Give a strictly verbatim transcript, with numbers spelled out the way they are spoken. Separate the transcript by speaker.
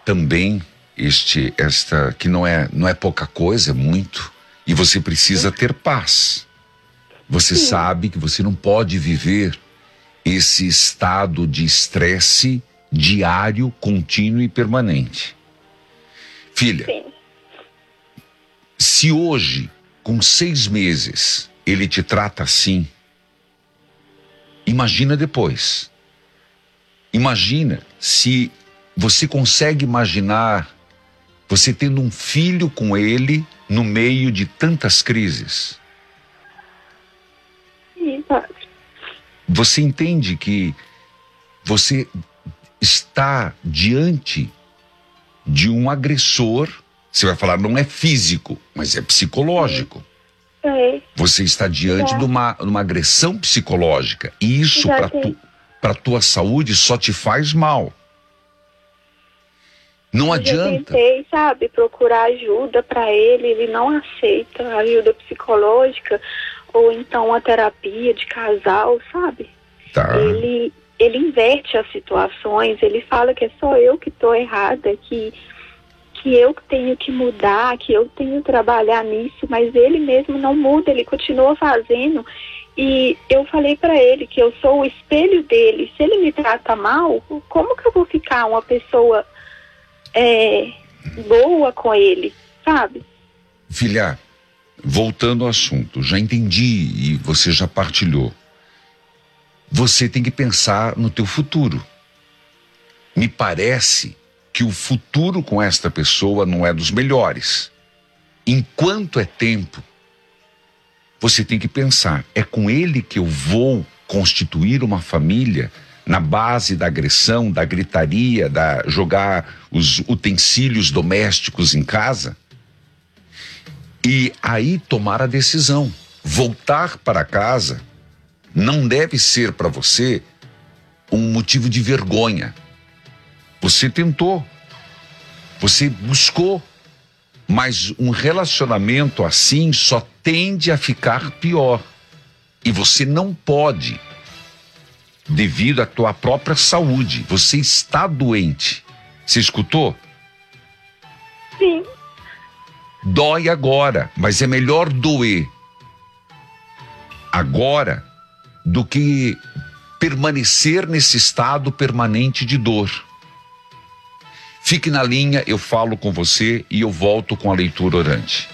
Speaker 1: também este, esta, que não é, não é pouca coisa, é muito, e você precisa ter paz. Você
Speaker 2: Sim.
Speaker 1: sabe que você não pode viver esse estado de estresse diário, contínuo e permanente. Filha,
Speaker 2: Sim.
Speaker 1: se hoje, com seis meses, ele te trata assim, imagina depois. Imagina se você consegue imaginar você tendo um filho com ele no meio de tantas crises.
Speaker 2: Sim, padre.
Speaker 1: Você entende que você está diante de um agressor, você vai falar, não é físico, mas é psicológico.
Speaker 2: É.
Speaker 1: Você está diante
Speaker 2: Já.
Speaker 1: de uma, uma agressão psicológica. E isso,
Speaker 2: Já
Speaker 1: para
Speaker 2: tem.
Speaker 1: tu, para tua saúde, só te faz mal. Não
Speaker 2: Eu já
Speaker 1: adianta.
Speaker 2: tentei, sabe, procurar ajuda para ele, ele não aceita ajuda psicológica ou então a terapia de casal, sabe?
Speaker 1: Tá.
Speaker 2: Ele, ele inverte as situações, ele fala que é só eu que estou errada, que, que eu que tenho que mudar, que eu tenho que trabalhar nisso, mas ele mesmo não muda, ele continua fazendo. E eu falei para ele que eu sou o espelho dele. Se ele me trata mal, como que eu vou ficar uma pessoa é, boa com ele, sabe?
Speaker 1: Filha, voltando ao assunto, já entendi e você já partilhou. Você tem que pensar no teu futuro. Me parece que o futuro com esta pessoa não é dos melhores. Enquanto é tempo, você tem que pensar, é com ele que eu vou constituir uma família na base da agressão, da gritaria, da jogar os utensílios domésticos em casa? E aí tomar a decisão. Voltar para casa não deve ser para você um motivo de vergonha. Você tentou, você buscou, mas um relacionamento assim só tende a ficar pior. E você não pode, devido à tua própria saúde. Você está doente. Você escutou?
Speaker 2: Sim.
Speaker 1: Dói agora, mas é melhor doer agora do que permanecer nesse estado permanente de dor. Fique na linha, eu falo com você e eu volto com a leitura orante.